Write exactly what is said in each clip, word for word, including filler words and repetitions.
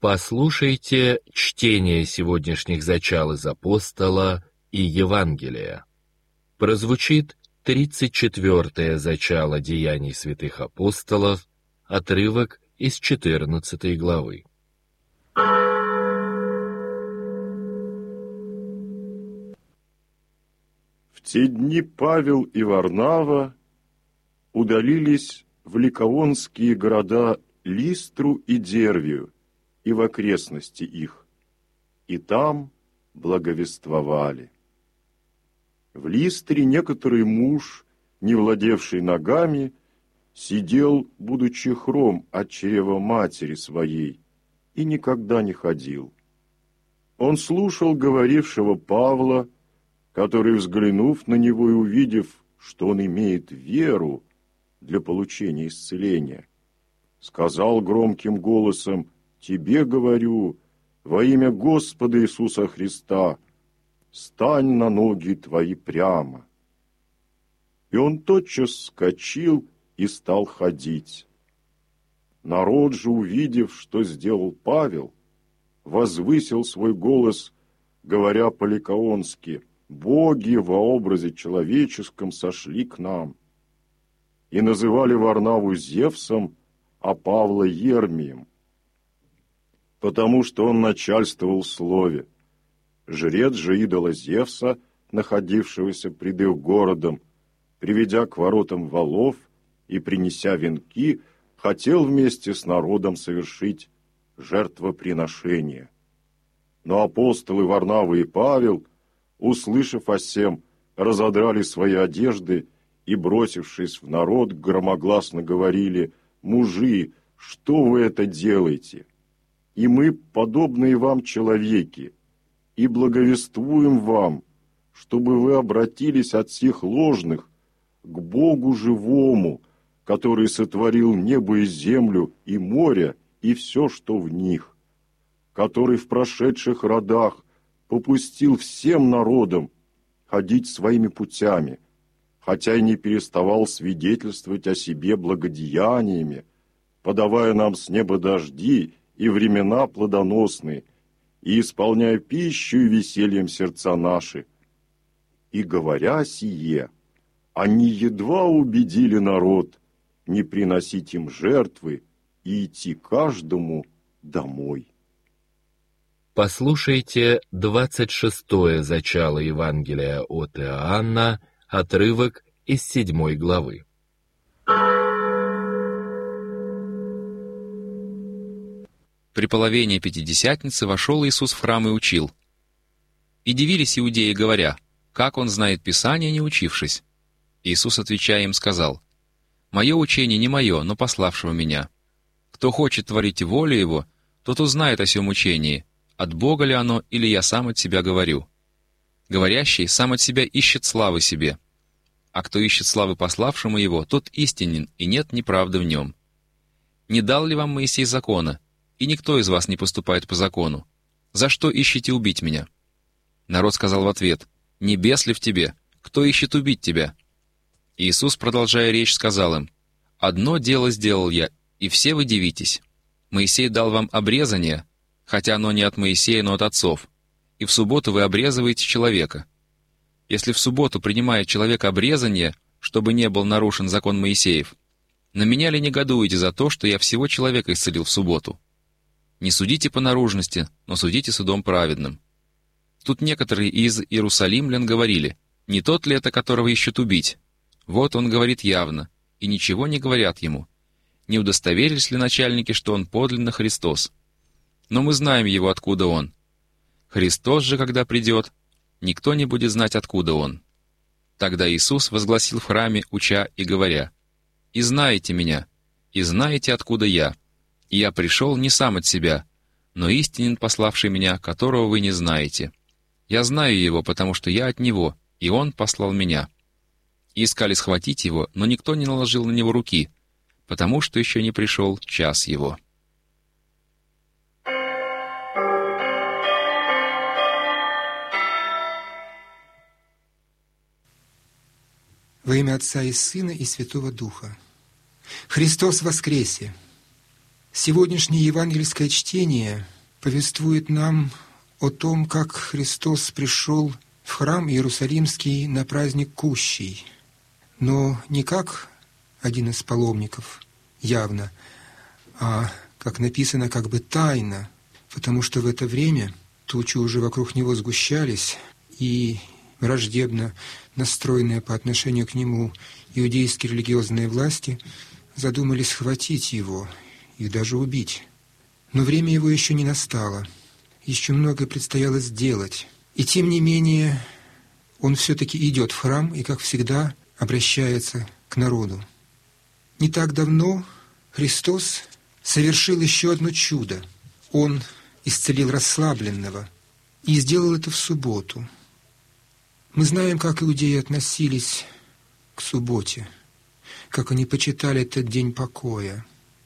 Послушайте чтение сегодняшних зачал из Апостола и Евангелия. Прозвучит тридцать четвёртое зачало Деяний святых апостолов, отрывок из четырнадцатой главы. В те дни Павел и Варнава удалились в ликаонские города Листру и Дервию и в окрестности их, и там благовествовали. В Листре некоторый муж, не владевший ногами, сидел, будучи хром от чрева матери своей, и никогда не ходил. Он слушал говорившего Павла, который, взглянув на него и увидев, что он имеет веру для получения исцеления, сказал громким голосом: «Тебе говорю, во имя Господа Иисуса Христа, стань на ноги твои прямо». И он тотчас вскочил и стал ходить. Народ же, увидев, что сделал Павел, возвысил свой голос, говоря по-ликаонски: «Боги во образе человеческом сошли к нам», и называли Варнаву Зевсом, а Павла Ермием, потому что он начальствовал в слове. Жрец же идола Зевса, находившегося пред их городом, приведя к воротам валов и принеся венки, хотел вместе с народом совершить жертвоприношение. Но апостолы Варнава и Павел, услышав о сем, разодрали свои одежды и, бросившись в народ, громогласно говорили: «Мужи, что вы это делаете? И мы, подобные вам человеки, и благовествуем вам, чтобы вы обратились от всех ложных к Богу живому, который сотворил небо и землю, и море, и все, что в них, который в прошедших родах попустил всем народам ходить своими путями, хотя и не переставал свидетельствовать о себе благодеяниями, подавая нам с неба дожди и времена плодоносные, и исполняя пищу и весельем сердца наши». И, говоря сие, они едва убедили народ не приносить им жертвы и идти каждому домой. Послушайте двадцать шестое зачало Евангелия от Иоанна, отрывок из седьмой главы. При половине Пятидесятницы вошел Иисус в храм и учил. И дивились иудеи, говоря: как он знает Писание, не учившись? Иисус, отвечая им, сказал: «Мое учение не мое, но пославшего меня. Кто хочет творить волю его, тот узнает о сем учении, от Бога ли оно, или я сам от себя говорю. Говорящий сам от себя ищет славы себе, а кто ищет славы пославшему его, тот истинен, и нет неправды в нем. Не дал ли вам Моисей закона, и никто из вас не поступает по закону? За что ищете убить меня?» Народ сказал в ответ: «Не бес ли в тебе? Кто ищет убить тебя?» Иисус, продолжая речь, сказал им: «Одно дело сделал я, и все вы дивитесь. Моисей дал вам обрезание, хотя оно не от Моисея, но от отцов, и в субботу вы обрезываете человека. Если в субботу принимает человек обрезание, чтобы не был нарушен закон Моисеев, на меня ли негодуете за то, что я всего человека исцелил в субботу? Не судите по наружности, но судите судом праведным». Тут некоторые из иерусалимлян говорили: «Не тот ли это, которого ищут убить? Вот он говорит явно, и ничего не говорят ему. Не удостоверились ли начальники, что он подлинно Христос? Но мы знаем его, откуда он. Христос же, когда придет, никто не будет знать, откуда он». Тогда Иисус возгласил в храме, уча и говоря: «И знаете меня, и знаете, откуда я. И я пришел не сам от себя, но истинен пославший меня, которого вы не знаете. Я знаю его, потому что я от него, и он послал меня». И искали схватить его, но никто не наложил на него руки, потому что еще не пришел час его. Во имя Отца и Сына и Святого Духа. Христос воскресе! Сегодняшнее евангельское чтение повествует нам о том, как Христос пришел в храм Иерусалимский на праздник Кущий, но не как один из паломников, явно, а, как написано, как бы тайно, потому что в это время тучи уже вокруг него сгущались, и враждебно настроенные по отношению к нему иудейские религиозные власти задумали схватить его и даже убить. Но время его еще не настало, еще многое предстояло сделать. И тем не менее он все-таки идет в храм и, как всегда, обращается к народу. Не так давно Христос совершил еще одно чудо. Он исцелил расслабленного и сделал это в субботу. Мы знаем, как иудеи относились к субботе, как они почитали этот день покоя.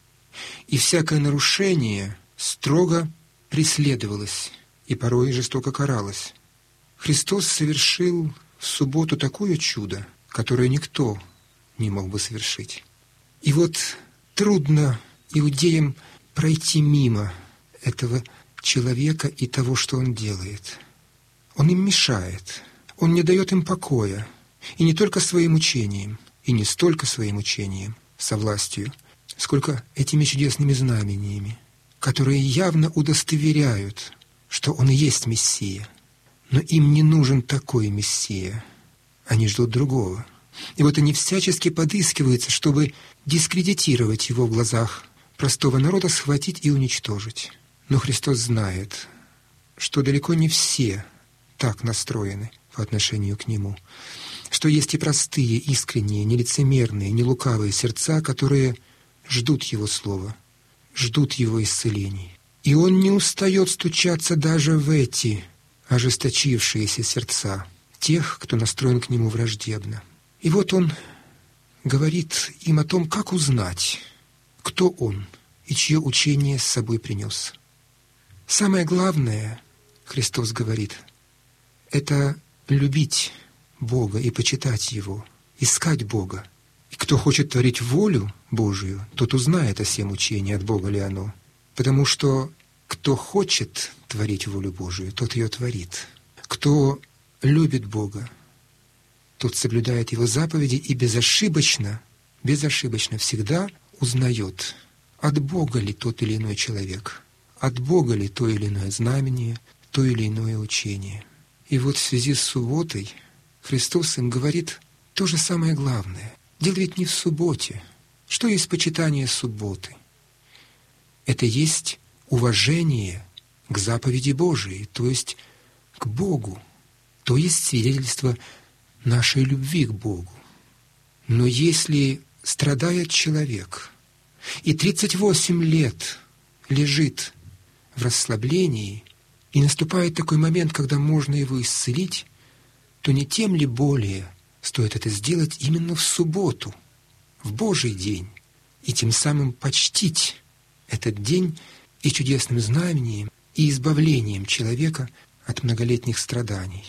И всякое нарушение строго преследовалось и порой жестоко каралось. Христос совершил в субботу такое чудо, которое никто не мог бы совершить. И вот трудно иудеям пройти мимо этого человека и того, что он делает. Он им мешает, он не дает им покоя, и не только своим учением, и не столько своим учением, со властью, сколько этими чудесными знамениями, которые явно удостоверяют, что он и есть Мессия. Но им не нужен такой Мессия, они ждут другого. И вот они всячески подыскиваются, чтобы дискредитировать его в глазах простого народа, схватить и уничтожить. Но Христос знает, что далеко не все так настроены по отношению к Нему, что есть и простые, искренние, нелицемерные, нелукавые сердца, которые ждут Его Слова, ждут Его исцелений. И Он не устает стучаться даже в эти ожесточившиеся сердца тех, кто настроен к Нему враждебно. И вот Он говорит им о том, как узнать, кто Он и чье учение с собой принес. Самое главное, Христос говорит, это любить Бога и почитать Его, искать Бога. И кто хочет творить волю Божию, тот узнает о сем учении, от Бога ли оно. Потому что кто хочет творить волю Божию, тот ее творит. Кто любит Бога, тот соблюдает Его заповеди и безошибочно, безошибочно всегда узнает, от Бога ли тот или иной человек, от Бога ли то или иное знамение, то или иное учение. И вот в связи с субботой Христос им говорит то же самое главное. Дело ведь не в субботе. Что есть почитание субботы? Это есть уважение к заповеди Божией, то есть к Богу, то есть свидетельство нашей любви к Богу. Но если страдает человек и тридцать восемь лет лежит в расслаблении, и наступает такой момент, когда можно его исцелить, то не тем ли более стоит это сделать именно в субботу, в Божий день, и тем самым почтить этот день и чудесным знамением, и избавлением человека от многолетних страданий.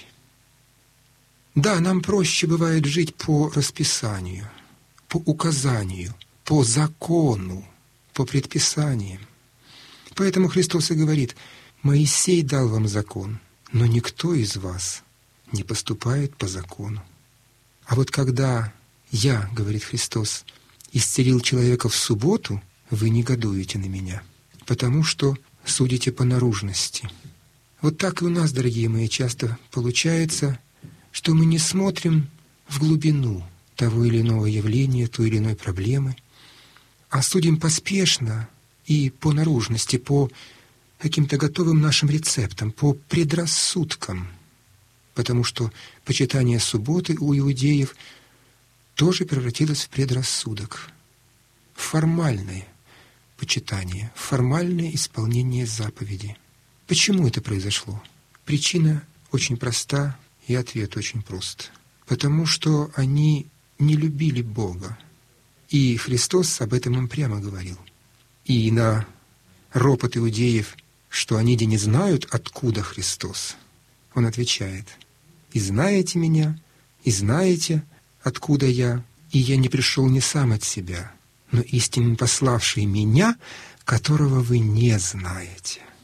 Да, нам проще бывает жить по расписанию, по указанию, по закону, по предписаниям. Поэтому Христос и говорит: «Моисей дал вам закон, но никто из вас не поступает по закону». А вот когда я, говорит Христос, исцелил человека в субботу, вы негодуете на меня, потому что судите по наружности. Вот так и у нас, дорогие мои, часто получается, что мы не смотрим в глубину того или иного явления, той или иной проблемы, а судим поспешно и по наружности, по каким-то готовым нашим рецептам, по предрассудкам, потому что почитание субботы у иудеев тоже превратилось в предрассудок, в формальное почитание, в формальное исполнение заповеди. Почему это произошло? Причина очень проста, и ответ очень прост. Потому что они не любили Бога. И Христос об этом им прямо говорил. И на ропот иудеев, что они де не знают, откуда Христос, Он отвечает: «И знаете меня, и знаете, откуда я, и я не пришел не сам от себя, но истинно пославший меня, которого вы не знаете».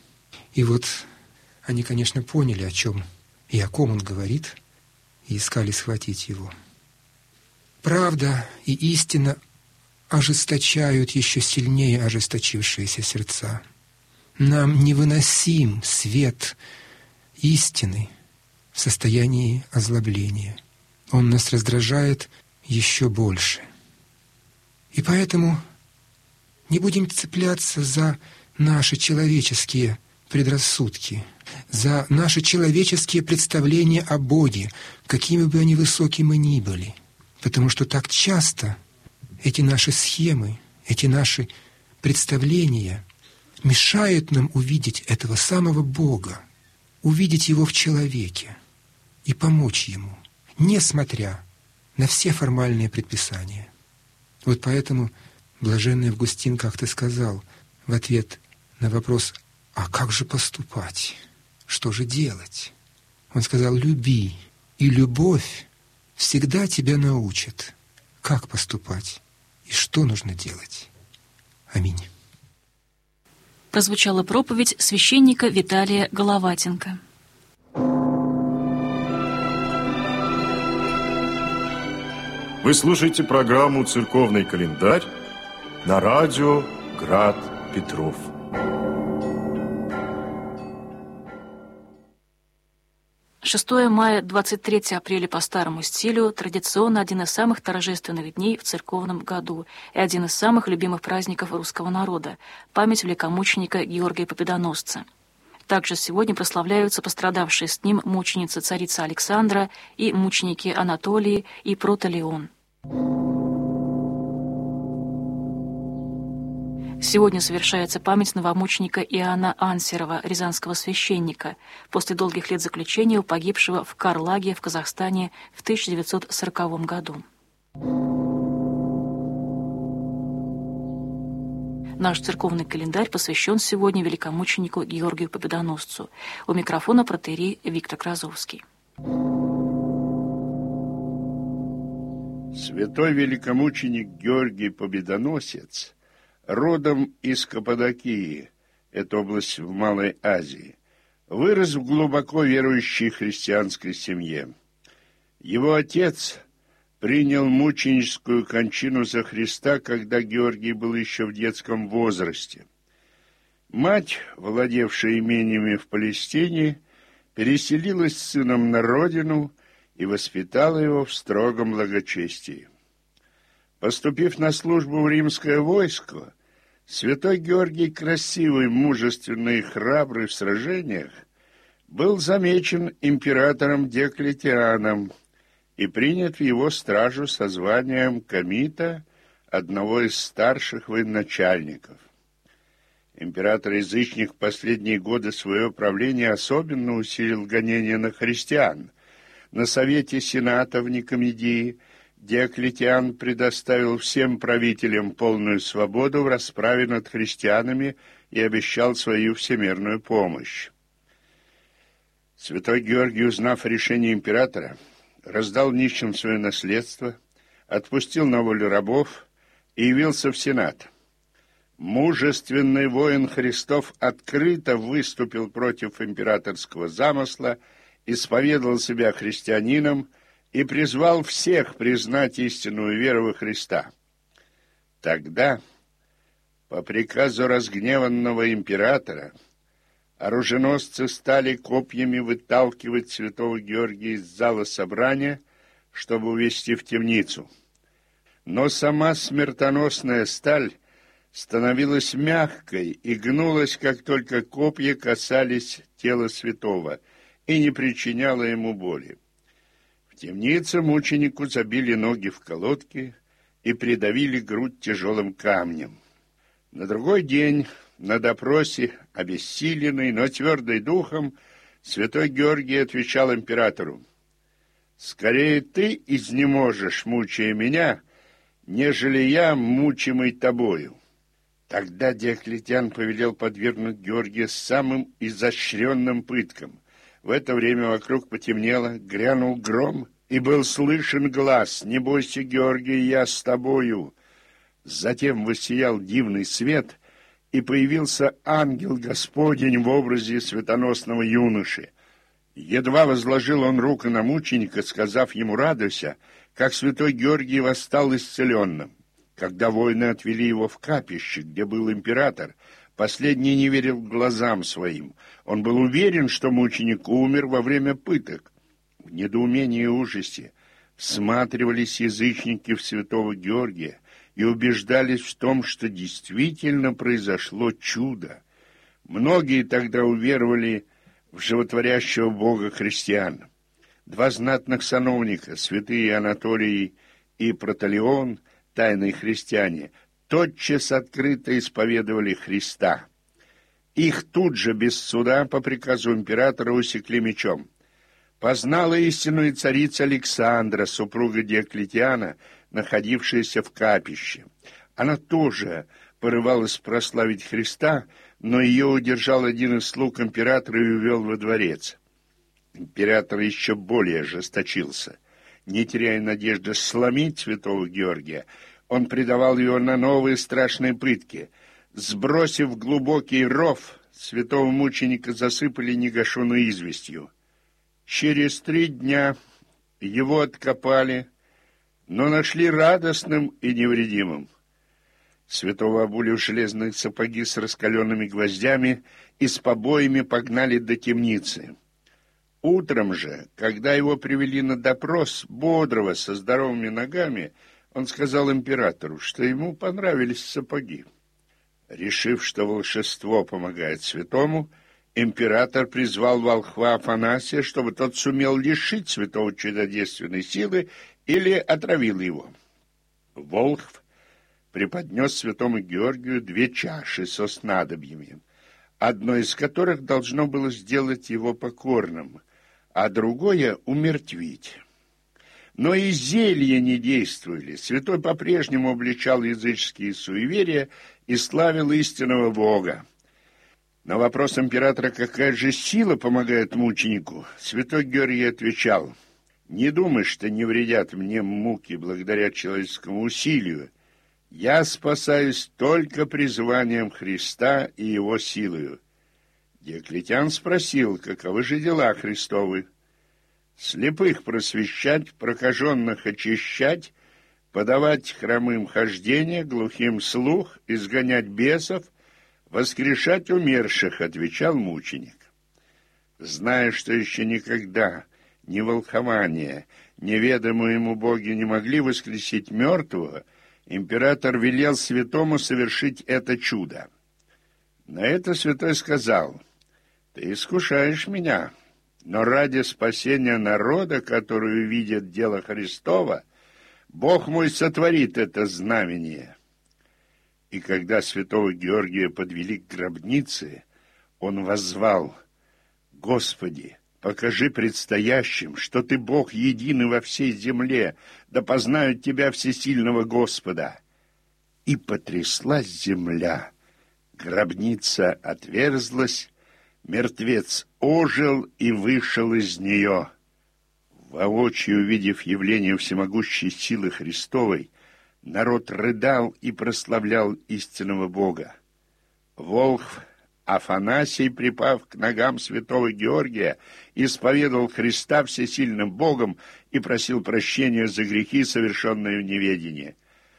И вот они, конечно, поняли, о чем и о ком он говорит, и искали схватить его. Правда и истина ожесточают еще сильнее ожесточившиеся сердца. Нам невыносим свет истины в состоянии озлобления. Он нас раздражает еще больше. И поэтому не будем цепляться за наши человеческие предрассудки, за наши человеческие представления о Боге, какими бы они высокими ни были. Потому что так часто эти наши схемы, эти наши представления мешают нам увидеть этого самого Бога, увидеть Его в человеке и помочь Ему, несмотря на все формальные предписания. Вот поэтому блаженный Августин как-то сказал в ответ на вопрос: «А как же поступать? Что же делать?» Он сказал: «Люби, и любовь всегда тебя научит, как поступать и что нужно делать». Аминь. Прозвучала проповедь священника Виталия Головатенко. Вы слушаете программу «Церковный календарь» на радио «Град Петров». шестое мая, двадцать третьего апреля по старому стилю традиционно один из самых торжественных дней в церковном году и один из самых любимых праздников русского народа – память великомученика Георгия Победоносца. Также сегодня прославляются пострадавшие с ним мученицы царица Александра и мученики Анатолий и Протолеон. Сегодня совершается память новомученика Иоанна Ансерова, рязанского священника, после долгих лет заключения, погибшего в Карлаге в Казахстане в тысяча девятьсот сороковом году. Наш церковный календарь посвящен сегодня великомученику Георгию Победоносцу. У микрофона протоиерей Виктор Кразовский. Святой великомученик Георгий Победоносец родом из Каппадокии, это область в Малой Азии, вырос в глубоко верующей христианской семье. Его отец принял мученическую кончину за Христа, когда Георгий был еще в детском возрасте. Мать, владевшая имениями в Палестине, переселилась с сыном на родину и воспитала его в строгом благочестии. Поступив на службу в римское войско, святой Георгий, красивый, мужественный и храбрый в сражениях, был замечен императором Диоклетианом и принят в его стражу со званием комита, одного из старших военачальников. Император-язычник в последние годы своего правления особенно усилил гонения на христиан. На совете сената в Никомедии Диоклетиан предоставил всем правителям полную свободу в расправе над христианами и обещал свою всемирную помощь. Святой Георгий, узнав о решении императора, раздал нищим свое наследство, отпустил на волю рабов и явился в сенат. Мужественный воин Христов открыто выступил против императорского замысла, исповедовал себя христианином и призвал всех признать истинную веру во Христа. Тогда, по приказу разгневанного императора, оруженосцы стали копьями выталкивать святого Георгия из зала собрания, чтобы увести в темницу. Но сама смертоносная сталь становилась мягкой и гнулась, как только копья касались тела святого, и не причиняла ему боли. В темнице мученику забили ноги в колодки и придавили грудь тяжелым камнем. На другой день, на допросе, обессиленный, но твердый духом, святой Георгий отвечал императору: «Скорее ты изнеможешь, мучая меня, нежели я, мучимый тобою». Тогда Диоклетиан повелел подвергнуть Георгия самым изощренным пыткам. В это время вокруг потемнело, грянул гром, и был слышен глас: «Не бойся, Георгий, я с тобою». Затем воссиял дивный свет, и появился ангел Господень в образе светоносного юноши. Едва возложил он руку на мученика, сказав ему «радуйся», как святой Георгий восстал исцеленным. Когда воины отвели его в капище, где был император, последний не верил глазам своим. Он был уверен, что мученик умер во время пыток. В недоумении и ужасе всматривались язычники в святого Георгия и убеждались в том, что действительно произошло чудо. Многие тогда уверовали в животворящего Бога христиан. Два знатных сановника, святые Анатолий и Проталион, тайные христиане, тотчас открыто исповедовали Христа. Их тут же, без суда, по приказу императора усекли мечом. Познала истину и царица Александра, супруга Диоклетиана, находившаяся в капище. Она тоже порывалась прославить Христа, но ее удержал один из слуг императора и увел во дворец. Император еще более ожесточился. Не теряя надежды сломить святого Георгия, он предавал его на новые страшные пытки. Сбросив в глубокий ров, святого мученика засыпали негашенной известью. Через три дня его откопали, но нашли радостным и невредимым. Святого обули в железные сапоги с раскаленными гвоздями и с побоями погнали до темницы. Утром же, когда его привели на допрос, бодрого, со здоровыми ногами, он сказал императору, что ему понравились сапоги. Решив, что волшебство помогает святому, император призвал волхва Афанасия, чтобы тот сумел лишить святого чудодейственной силы или отравил его. Волхв преподнес святому Георгию две чаши со снадобьями, одно из которых должно было сделать его покорным, а другое — умертвить. Но и зелья не действовали. Святой по-прежнему обличал языческие суеверия и славил истинного Бога. На вопрос императора, какая же сила помогает мученику, святой Георгий отвечал: «Не думай, что не вредят мне муки благодаря человеческому усилию. Я спасаюсь только призванием Христа и Его силою». Диоклетиан спросил, каковы же дела Христовы. Слепых просвещать, прокаженных очищать, подавать хромым хождение, глухим слух, изгонять бесов, воскрешать умерших, отвечал мученик. Зная, что еще никогда ни волхование, ни ведомые ему боги не могли воскресить мертвого, император велел святому совершить это чудо. На это святой сказал: «Ты искушаешь меня, но ради спасения народа, который увидит дело Христова, Бог мой сотворит это знамение». И когда святого Георгия подвели к гробнице, он воззвал: «Господи, покажи предстоящим, что Ты Бог единый во всей земле, да познают Тебя всесильного Господа». И потряслась земля, гробница отверзлась, мертвец ожил и вышел из нее. Воочию увидев явление всемогущей силы Христовой, народ рыдал и прославлял истинного Бога. Волхв Афанасий, припав к ногам святого Георгия, исповедовал Христа всесильным Богом и просил прощения за грехи, совершенные в неведении.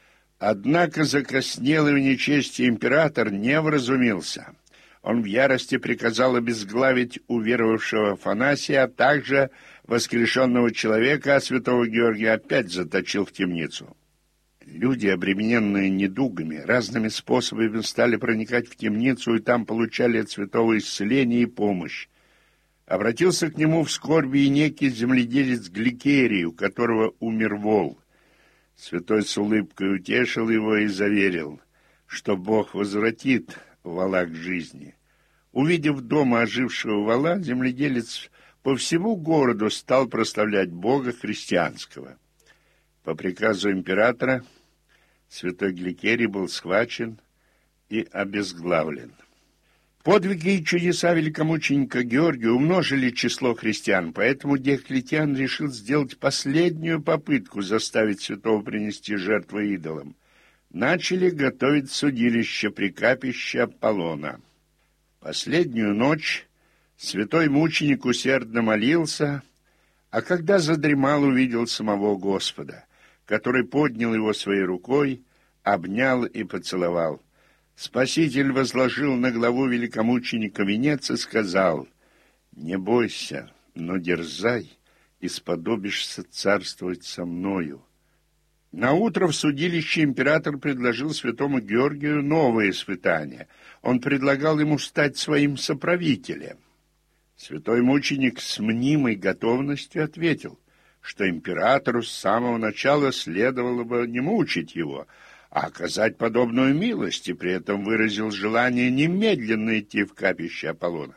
Однако закоснелый в нечестии император не вразумился. Он в ярости приказал обезглавить уверовавшего Афанасия, а также воскрешенного человека, а святого Георгия опять заточил в темницу. Люди, обремененные недугами, разными способами стали проникать в темницу и там получали от святого исцеление и помощь. Обратился к нему в скорби и некий земледелец Гликерий, у которого умер вол. Святой с улыбкой утешил его и заверил, что Бог возвратит вола к жизни. Увидев дома ожившего вола, земледелец по всему городу стал прославлять Бога христианского. По приказу императора святой Гликерий был схвачен и обезглавлен. Подвиги и чудеса великомученика Георгия умножили число христиан, поэтому Диоклетиан решил сделать последнюю попытку заставить святого принести жертву идолам. начали готовить судилище при капище Аполлона. Последнюю ночь святой мученик усердно молился, а когда задремал, увидел самого Господа, который поднял его своей рукой, обнял и поцеловал. Спаситель возложил на главу великомученика венец и сказал: «Не бойся, но дерзай, и сподобишься царствовать со мною». Наутро в судилище император предложил святому Георгию новое испытание. Он предлагал ему стать своим соправителем. Святой мученик с мнимой готовностью ответил, что императору с самого начала следовало бы не мучить его, а оказать подобную милость, и при этом выразил желание немедленно идти в капище Аполлона.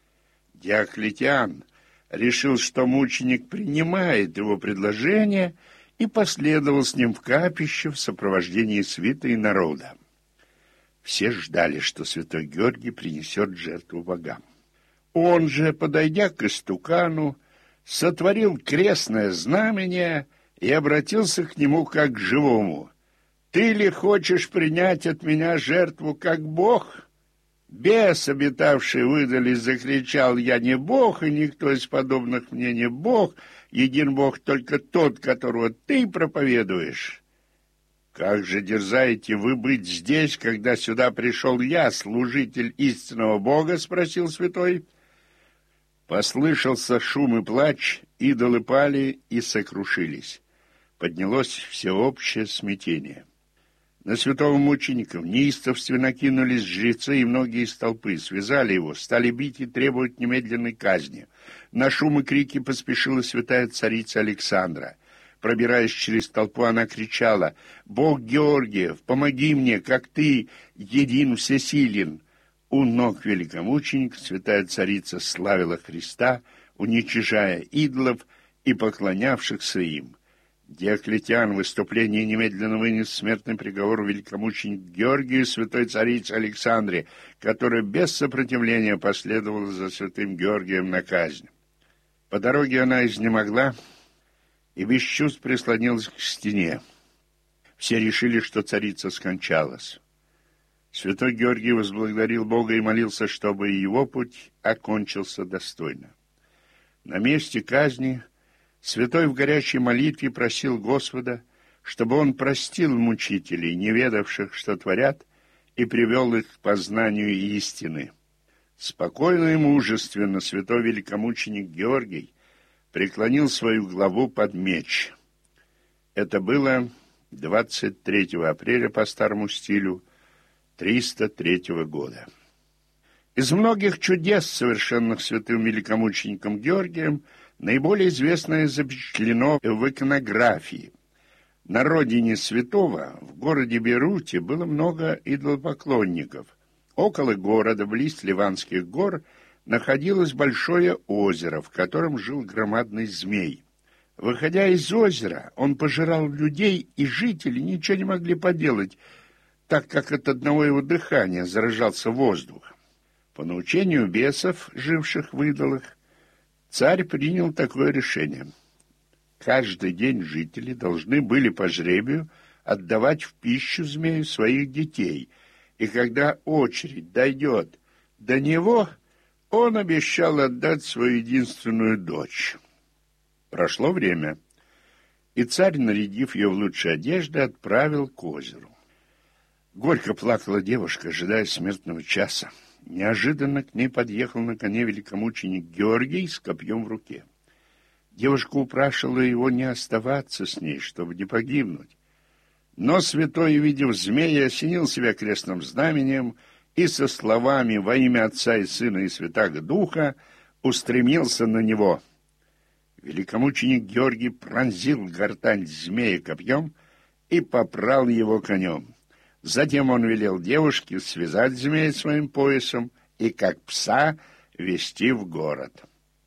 Диоклетиан решил, что мученик принимает его предложение, и последовал с ним в капище в сопровождении свиты и народа. Все ждали, что святой Георгий принесет жертву богам. Он же, подойдя к истукану, сотворил крестное знамение и обратился к нему как к живому. «Ты ли хочешь принять от меня жертву как бог?» Бес, обитавший выдали, закричал: «Я не бог, и никто из подобных мне не бог, един бог только тот, которого ты проповедуешь». «Как же дерзаете вы быть здесь, когда сюда пришел я, служитель истинного бога?» — спросил святой. Послышался шум и плач, идолы пали и сокрушились. Поднялось всеобщее смятение. На святого мученика в неистовстве накинулись жрецы и многие из толпы, связали его, стали бить и требовать немедленной казни. На шум и крики поспешила святая царица Александра. Пробираясь через толпу, она кричала: «Бог Георгиев, помоги мне, как ты, един всесилен!» У ног великомученика святая царица славила Христа, уничижая идолов и поклонявшихся им. Диоклетиан в выступлении немедленно вынес смертный приговор великомученику Георгию святой царице Александре, которая без сопротивления последовала за святым Георгием на казнь. По дороге она изнемогла и без чувств прислонилась к стене. Все решили, что царица скончалась. Святой Георгий возблагодарил Бога и молился, чтобы его путь окончился достойно. На месте казни святой в горячей молитве просил Господа, чтобы он простил мучителей, не ведавших, что творят, и привел их к познанию истины. Спокойно и мужественно святой великомученик Георгий преклонил свою главу под меч. Это было двадцать третьего апреля по старому стилю триста третьего года. Из многих чудес, совершенных святым великомучеником Георгием, наиболее известное запечатлено в иконографии. На родине святого, в городе Бейруте, было много идолопоклонников. Около города, близ Ливанских гор, находилось большое озеро, в котором жил громадный змей. Выходя из озера, он пожирал людей, и жители ничего не могли поделать, так как от одного его дыхания заражался воздух. По научению бесов, живших в идолах, царь принял такое решение. Каждый день жители должны были по жребию отдавать в пищу змею своих детей, и когда очередь дойдет до него, он обещал отдать свою единственную дочь. Прошло время, и царь, нарядив ее в лучшие одежды, отправил к озеру. Горько плакала девушка, ожидая смертного часа. Неожиданно к ней подъехал на коне великомученик Георгий с копьем в руке. Девушка упрашивала его не оставаться с ней, чтобы не погибнуть. Но святой, увидев змея, осенил себя крестным знамением и со словами «Во имя Отца и Сына и Святаго Духа» устремился на него. Великомученик Георгий пронзил гортань змея копьем и попрал его конем. Затем он велел девушке связать змея своим поясом и, как пса, вести в город.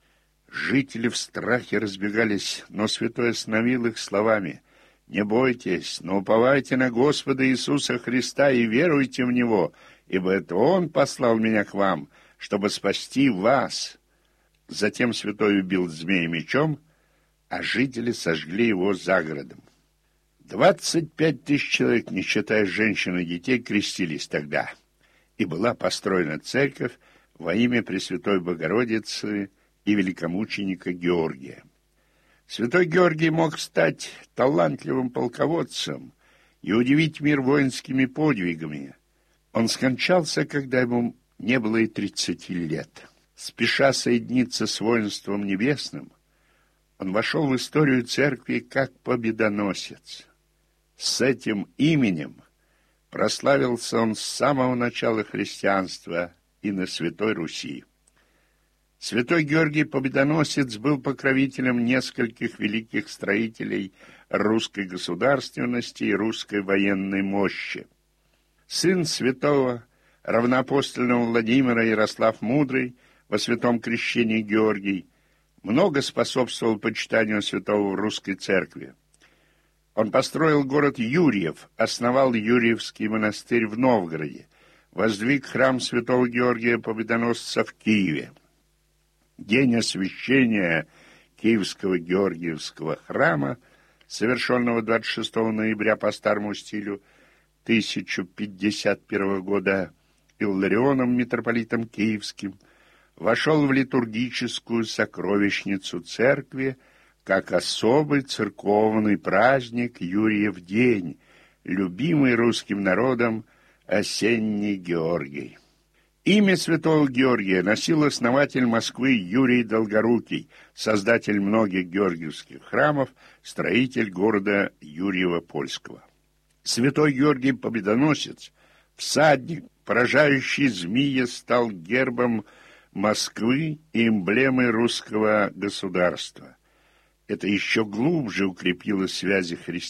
Жители в страхе разбегались, но святой остановил их словами: «Не бойтесь, но уповайте на Господа Иисуса Христа и веруйте в Него, ибо это Он послал меня к вам, чтобы спасти вас». Затем святой убил змея мечом, а жители сожгли его за городом. Двадцать пять тысяч человек, не считая женщин и детей, крестились тогда, и была построена церковь во имя Пресвятой Богородицы и великомученика Георгия. Святой Георгий мог стать талантливым полководцем и удивить мир воинскими подвигами. Он скончался, когда ему не было и тридцати лет. Спеша соединиться с воинством небесным, он вошел в историю церкви как победоносец. С этим именем прославился он с самого начала христианства и на Святой Руси. Святой Георгий Победоносец был покровителем нескольких великих строителей русской государственности и русской военной мощи. Сын святого равноапостольного Владимира Ярослав Мудрый во святом крещении Георгий много способствовал почитанию святого в русской церкви. Он построил город Юрьев, основал Юрьевский монастырь в Новгороде, воздвиг храм святого Георгия Победоносца в Киеве. День освящения Киевского Георгиевского храма, совершенного двадцать шестого ноября по старому стилю тысяча пятьдесят первого года Илларионом, митрополитом Киевским, вошел в литургическую сокровищницу церкви как особый церковный праздник Юрьев день, любимый русским народом осенний Георгий. Имя святого Георгия носил основатель Москвы Юрий Долгорукий, создатель многих георгиевских храмов, строитель города Юрьева-Польского. Святой Георгий Победоносец, всадник, поражающий змея, стал гербом Москвы и эмблемой русского государства. Это еще глубже укрепило связи христиан